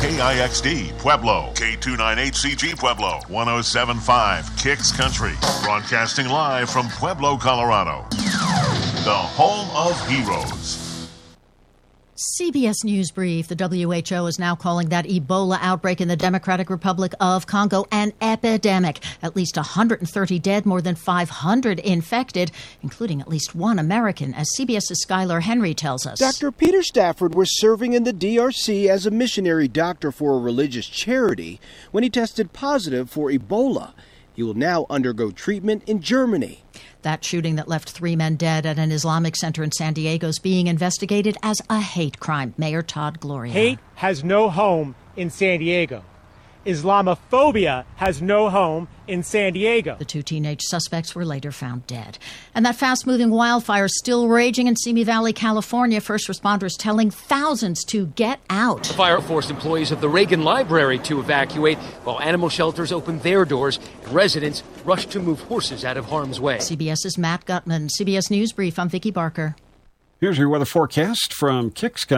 KIXD Pueblo, K298CG Pueblo, 107.5 Kicks Country, broadcasting live from Pueblo, Colorado, the home of heroes. CBS News Brief. The WHO is now calling that Ebola outbreak in the Democratic Republic of Congo an epidemic. At least 130 dead, more than 500 infected, including at least one American, as CBS's Skylar Henry tells us. Dr. Peter Stafford was serving in the DRC as a missionary doctor for a religious charity when he tested positive for Ebola. He will now undergo treatment in Germany. That shooting that left 3 men dead at an Islamic center in San Diego is being investigated as a hate crime. Mayor Todd Gloria. Hate has no home in San Diego. Islamophobia has no home in San Diego. The 2 teenage suspects were later found dead. And that fast-moving wildfire is still raging in Simi Valley, California. First responders telling thousands to get out. The fire forced employees of the Reagan Library to evacuate while animal shelters opened their doors and residents rushed to move horses out of harm's way. CBS's Matt Gutman. CBS News Brief. I'm Vicki Barker. Here's your weather forecast from Kicks Country.